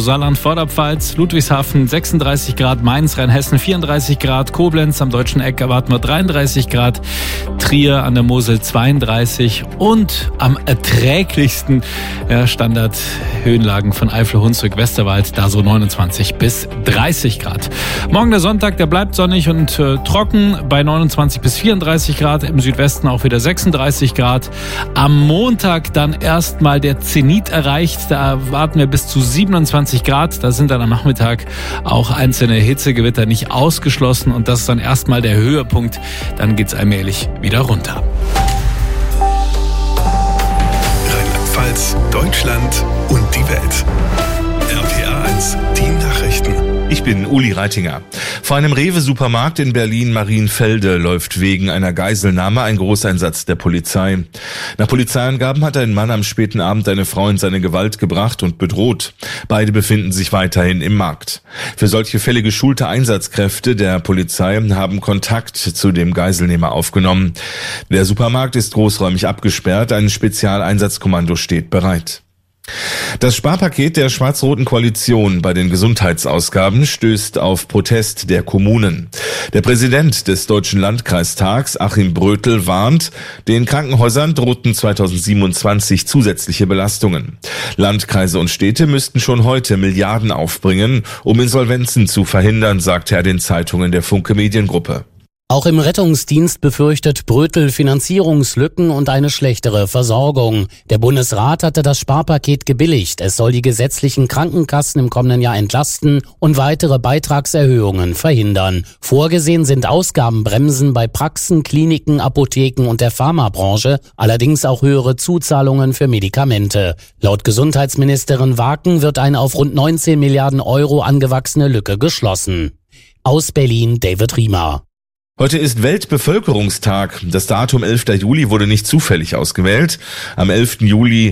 Saarland-Vorderpfalz, Ludwigshafen 36 Grad, Mainz, Rheinhessen 34 Grad, Koblenz am Deutschen Eck erwarten wir 33 Grad, Trier an der Mosel 32 und am erträglichsten Standard-Höhenlagen von Eifel, Hunsrück, Westerwald, da so 29 bis 30 Grad. Morgen der Sonntag, der bleibt sonnig und trocken bei 29 bis 34 Grad, im Südwesten auch wieder 36 Grad. Am Montag dann erstmal der Zenit erreicht, da erwarten wir bis zu 27 Grad, da sind dann am Nachmittag auch einzelne Hitzegewitter nicht ausgeschlossen und das ist dann erstmal der Höhepunkt, dann geht's allmählich wieder runter. Rheinland-Pfalz, Deutschland und die Welt. RPA 1, die Nachrichten. Ich bin Uli Reitinger. Vor einem Rewe-Supermarkt in Berlin-Marienfelde läuft wegen einer Geiselnahme ein Großeinsatz der Polizei. Nach Polizeiangaben hat ein Mann am späten Abend eine Frau in seine Gewalt gebracht und bedroht. Beide befinden sich weiterhin im Markt. Für solche Fälle geschulte Einsatzkräfte der Polizei haben Kontakt zu dem Geiselnehmer aufgenommen. Der Supermarkt ist großräumig abgesperrt, ein Spezialeinsatzkommando steht bereit. Das Sparpaket der schwarz-roten Koalition bei den Gesundheitsausgaben stößt auf Protest der Kommunen. Der Präsident des Deutschen Landkreistags, Achim Brötel, warnt, den Krankenhäusern drohten 2027 zusätzliche Belastungen. Landkreise und Städte müssten schon heute Milliarden aufbringen, um Insolvenzen zu verhindern, sagt er den Zeitungen der Funke Mediengruppe. Auch im Rettungsdienst befürchtet Brötel Finanzierungslücken und eine schlechtere Versorgung. Der Bundesrat hatte das Sparpaket gebilligt. Es soll die gesetzlichen Krankenkassen im kommenden Jahr entlasten und weitere Beitragserhöhungen verhindern. Vorgesehen sind Ausgabenbremsen bei Praxen, Kliniken, Apotheken und der Pharmabranche, allerdings auch höhere Zuzahlungen für Medikamente. Laut Gesundheitsministerin Waken wird eine auf rund 19 Milliarden Euro angewachsene Lücke geschlossen. Aus Berlin David Riemer. Heute ist Weltbevölkerungstag. Das Datum 11. Juli wurde nicht zufällig ausgewählt. Am 11. Juli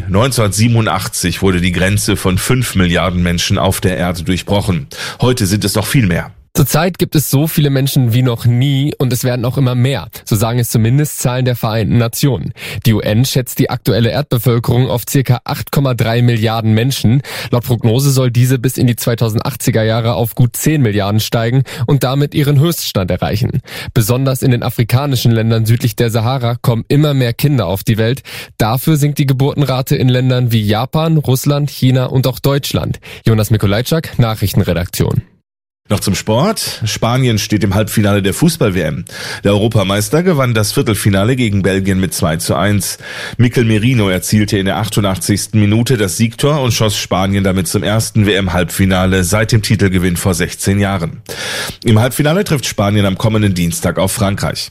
1987 wurde die Grenze von 5 Milliarden Menschen auf der Erde durchbrochen. Heute sind es noch viel mehr. Zurzeit gibt es so viele Menschen wie noch nie und es werden auch immer mehr. So sagen es zumindest Zahlen der Vereinten Nationen. Die UN schätzt die aktuelle Erdbevölkerung auf ca. 8,3 Milliarden Menschen. Laut Prognose soll diese bis in die 2080er Jahre auf gut 10 Milliarden steigen und damit ihren Höchststand erreichen. Besonders in den afrikanischen Ländern südlich der Sahara kommen immer mehr Kinder auf die Welt. Dafür sinkt die Geburtenrate in Ländern wie Japan, Russland, China und auch Deutschland. Jonas Mikolajczak, Nachrichtenredaktion. Noch zum Sport. Spanien steht im Halbfinale der Fußball-WM. Der Europameister gewann das Viertelfinale gegen Belgien mit 2:1. Mikel Merino erzielte in der 88. Minute das Siegtor und schoss Spanien damit zum ersten WM-Halbfinale seit dem Titelgewinn vor 16 Jahren. Im Halbfinale trifft Spanien am kommenden Dienstag auf Frankreich.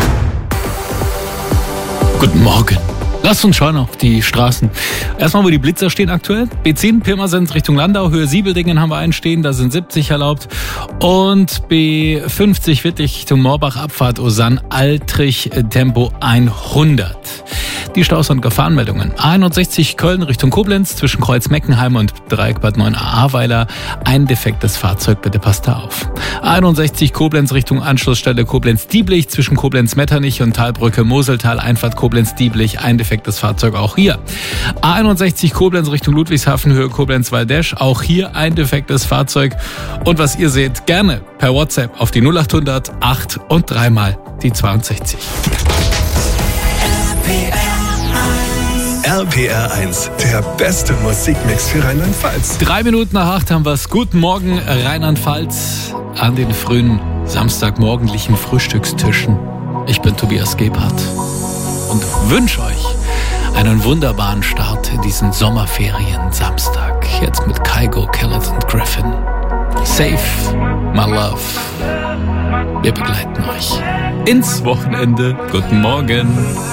Guten Morgen. Lasst uns schauen auf die Straßen. Erstmal, wo die Blitzer stehen aktuell. B10 Pirmasens Richtung Landau, Höhe Siebeldingen haben wir einen stehen, da sind 70 erlaubt. Und B50 Wittlich Richtung Moorbach, Abfahrt Osann, Altrich, Tempo 100. Die Staus- und Gefahrenmeldungen. A61 Köln Richtung Koblenz, zwischen Kreuz Meckenheim und Dreieck Bad 9 Ahrweiler. Ein defektes Fahrzeug, bitte passt da auf. A61 Koblenz Richtung Anschlussstelle Koblenz-Dieblich, zwischen Koblenz-Metternich und Talbrücke Moseltal, Einfahrt Koblenz-Dieblich, ein defektes Fahrzeug auch hier. A61 Koblenz Richtung Ludwigshafen, Höhe Koblenz-Waldesch, auch hier ein defektes Fahrzeug. Und was ihr seht, gerne per WhatsApp auf die 0800 8 und 3 mal die 62. RPR 1, der beste Musikmix für Rheinland-Pfalz. 3 Minuten nach 8 haben wir's. Guten Morgen, Rheinland-Pfalz, an den frühen samstagmorgendlichen Frühstückstischen. Ich bin Tobias Gebhardt und wünsche euch einen wunderbaren Start in diesen Sommerferien Samstag. Jetzt mit Kygo, Kellett und Griffin. Safe, my love. Wir begleiten euch ins Wochenende. Guten Morgen.